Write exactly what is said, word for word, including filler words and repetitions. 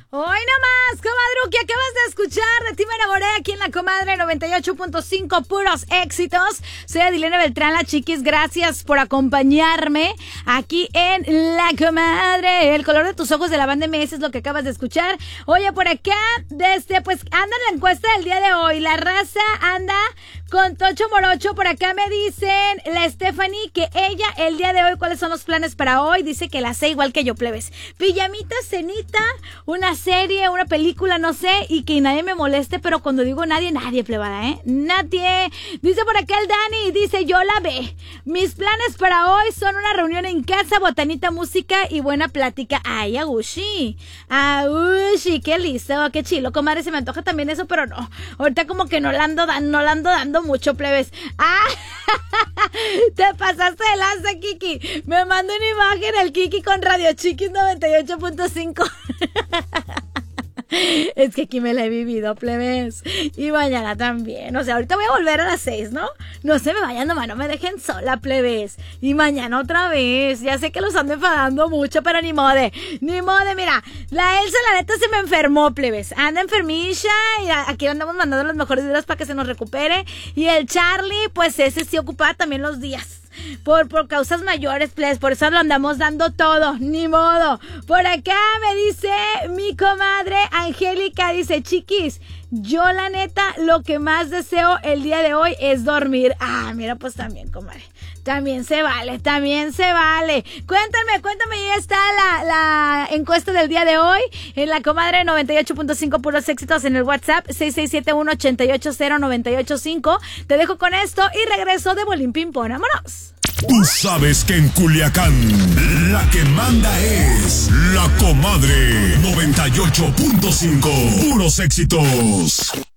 Hoy nomás, comadre, que acabas de escuchar de Ti Me Enamoré aquí en la Comadre noventa y ocho punto cinco, puros éxitos. Soy Adilene Beltrán, la chiquis, gracias por acompañarme aquí en la Comadre. El color de tus ojos de la banda M S es lo que acabas de escuchar. Oye, por acá, desde, pues, anda en la encuesta del día de hoy. La raza anda con Tocho Morocho. Por acá me dicen, la Stephanie, que ella, el día de hoy, ¿cuáles son los planes para hoy? Dice que la sé igual que yo, plebes. Pijamita, cenita, una serie, una película, no sé, y que nadie me moleste, pero cuando digo nadie, nadie, plebada, ¿eh? Nadie. Dice por acá el Dani, dice, yo la ve. Mis planes para hoy son una reunión en casa, botanita, música y buena plática. Ay, agushi. Agushi, qué listo, qué chilo, comadre, se me antoja también eso, pero no. Ahorita como que no la ando dando, no la ando dando mucho, plebes. Ah, te pasaste de lanza, Kiki. Me manda una imagen el Kiki con Radio Chiquis noventa y ocho punto cinco. Es que aquí me la he vivido, plebes. Y mañana también. O sea, ahorita voy a volver a las seis, ¿no? No se me vayan nomás, no me dejen sola, plebes. Y mañana otra vez. Ya sé que los ando enfadando mucho, pero ni mode. Ni mode, mira. La Elsa, la neta, se me enfermó, plebes. Anda enfermicha. Y aquí andamos mandando las mejores días para que se nos recupere. Y el Charlie, pues ese sí ocupa también los días. Por, por causas mayores, plebes, por eso lo andamos dando todo, ni modo. Por acá me dice mi comadre Angélica, dice, chiquis, yo la neta lo que más deseo el día de hoy es dormir. Ah, mira, pues también, comadre, también se vale, también se vale. Cuéntame, cuéntame, ya está la, la encuesta del día de hoy en la Comadre noventa y ocho punto cinco, puros éxitos, en el WhatsApp seis seis siete uno, ocho ocho cero, nueve ocho cinco. Te dejo con esto y regreso de Bolín Ping Pong. ¡Vámonos! Tú sabes que en Culiacán la que manda es la Comadre noventa y ocho punto cinco, puros éxitos.